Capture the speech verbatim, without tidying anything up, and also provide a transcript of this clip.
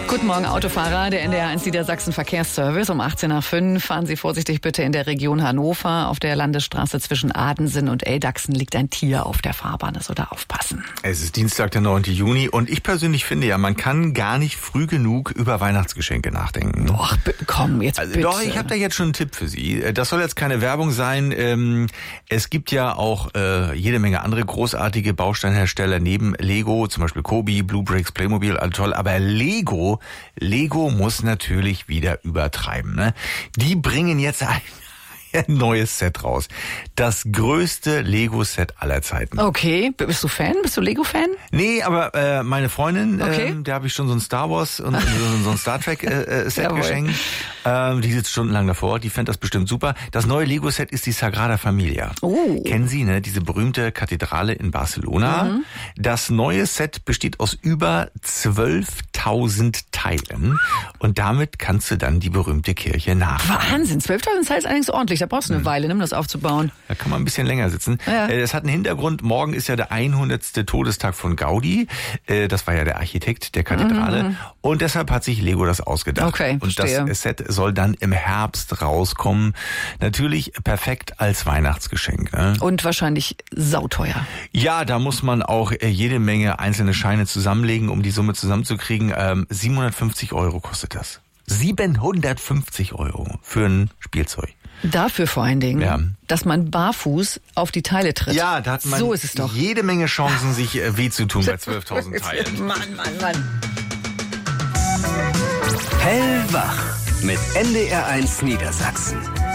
Guten Morgen, Autofahrer. Der N D R eins Niedersachsen Verkehrsservice. Um achtzehn nach fünf fahren Sie vorsichtig bitte in der Region Hannover. Auf der Landesstraße zwischen Adensen und Eldachsen liegt ein Tier auf der Fahrbahn. Das soll da aufpassen. Es ist Dienstag, der neunten Juni. Und ich persönlich finde ja, man kann gar nicht früh genug über Weihnachtsgeschenke nachdenken. Doch, komm, jetzt also, bitte. Doch, ich habe da jetzt schon einen Tipp für Sie. Das soll jetzt keine Werbung sein. Es gibt ja auch äh, jede Menge andere großartige Bausteinhersteller neben Lego, zum Beispiel Kobi, Blue Bricks, Playmobil, all toll. Aber Lego Lego muss natürlich wieder übertreiben, ne? Die bringen jetzt ein ein neues Set raus. Das größte Lego-Set aller Zeiten. Okay, bist du Fan? Bist du Lego-Fan? Nee, aber äh, meine Freundin, okay. ähm, der habe ich schon so ein Star Wars und so ein Star Trek äh, Set geschenkt. Ähm, die sitzt stundenlang davor, die fände das bestimmt super. Das neue Lego-Set ist die Sagrada Familia. Oh. Kennen Sie, ne? Diese berühmte Kathedrale in Barcelona. Mhm. Das neue Set besteht aus über zwölftausend Teilen und damit kannst du dann die berühmte Kirche nachbauen. Wahnsinn, zwölftausend Teile ist allerdings ordentlich. Da brauchst du eine mhm. Weile, nimm das aufzubauen. Da kann man ein bisschen länger sitzen. Ja. Das hat einen Hintergrund. Morgen ist ja der hundertste Todestag von Gaudi. Das war ja der Architekt der Kathedrale. Mhm. Und deshalb hat sich Lego das ausgedacht. Okay, und verstehe. Das Set soll dann im Herbst rauskommen. Natürlich perfekt als Weihnachtsgeschenk. Ne? Und wahrscheinlich sauteuer. Ja, da muss man auch jede Menge einzelne Scheine zusammenlegen, um die Summe zusammenzukriegen. Ähm, siebenhundertfünfzig Euro kostet das. siebenhundertfünfzig Euro für ein Spielzeug. Dafür vor allen Dingen, ja. dass man barfuß auf die Teile tritt. Ja, da hat man so ist es doch. jede Menge Chancen, sich weh zu tun bei zwölftausend Teilen. Mann, Mann, Mann. Hellwach mit N D R eins Niedersachsen.